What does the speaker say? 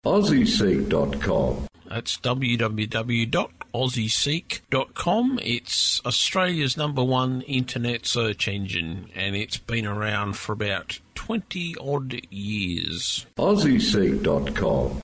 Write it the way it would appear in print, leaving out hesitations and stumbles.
AussieSeek.com. That's www.aussieseek.com. It's Australia's #1 internet search engine, and it's been around for about 20-odd years. AussieSeek.com.